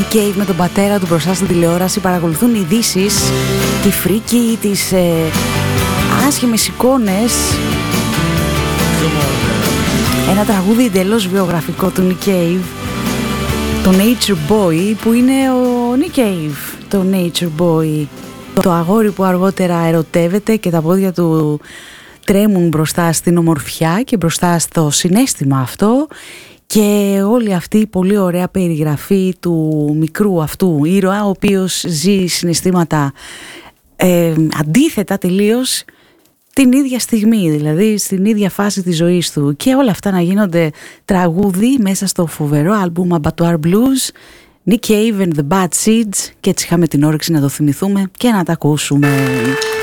Nick Cave με τον πατέρα του μπροστά στην τηλεόραση παρακολουθούν ειδήσεις, τη φρίκη, τις άσχημες εικόνες. Ένα τραγούδι εντελώς βιογραφικό του Nick Cave, το Nature Boy, που είναι ο Nick Cave, το Nature Boy, το αγόρι που αργότερα ερωτεύεται και τα πόδια του τρέμουν μπροστά στην ομορφιά και μπροστά στο συναίσθημα αυτό. Και όλη αυτή η πολύ ωραία περιγραφή του μικρού αυτού ήρωα, ο οποίος ζει συναισθήματα αντίθετα τελείως την ίδια στιγμή, δηλαδή στην ίδια φάση της ζωής του, και όλα αυτά να γίνονται τραγούδι μέσα στο φοβερό άλμπουμ Abattoir Blues, Nick Cave and the Bad Seeds, και έτσι είχαμε την όρεξη να το θυμηθούμε και να τα ακούσουμε.